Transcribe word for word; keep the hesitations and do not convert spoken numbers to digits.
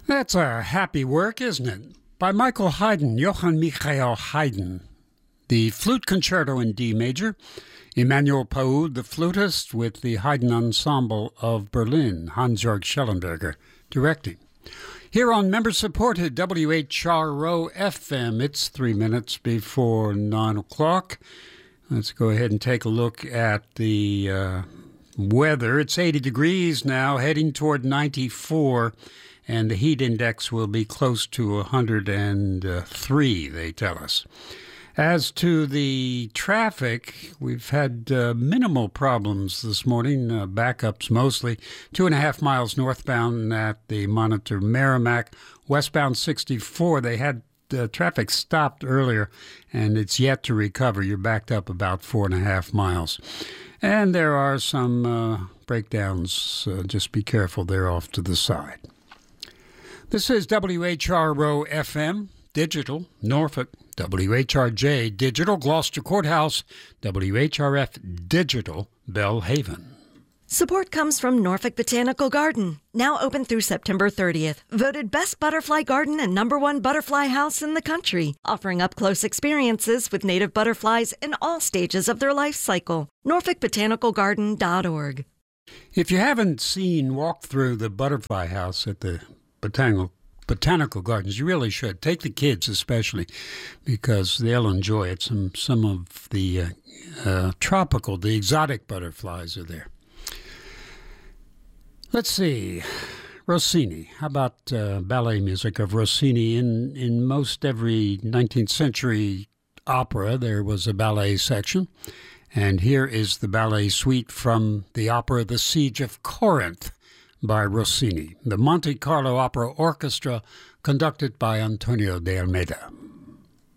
That's a happy work, isn't it? By Michael Haydn, Johann Michael Haydn. The Flute Concerto in D major, Emanuel Paud, the flutist, with the Haydn Ensemble of Berlin, Hans-Jörg Schellenberger, directing. Here on member-supported W H R O F M, it's three minutes before nine o'clock. Let's go ahead and take a look at the uh, weather. It's eighty degrees now, heading toward ninety-four, and the heat index will be close to one hundred three, they tell us. As to the traffic, we've had uh, minimal problems this morning, uh, backups mostly. Two and a half miles northbound at the Monitor Merrimack. Westbound sixty-four, they had uh, traffic stopped earlier, and it's yet to recover. You're backed up about four and a half miles. And there are some uh, breakdowns. Uh, just be careful, they're off to the side. This is W H R O F M, Digital, Norfolk, W H R J, Digital, Gloucester Courthouse, W H R F, Digital, Belhaven. Support comes from Norfolk Botanical Garden, now open through September thirtieth. Voted best butterfly garden and number one butterfly house in the country, offering up-close experiences with native butterflies in all stages of their life cycle. norfolk botanical garden dot org. If you haven't seen, walk through the butterfly house at the Botanical Botanical Gardens, you really should. Take the kids especially, because they'll enjoy it. Some some of the uh, uh, tropical, the exotic butterflies are there. Let's see. Rossini. How about uh, ballet music of Rossini? In, in most every nineteenth century opera, there was a ballet section. And here is the ballet suite from the opera The Siege of Corinth, by Rossini, the Monte Carlo Opera Orchestra, conducted by Antonio de Almeida.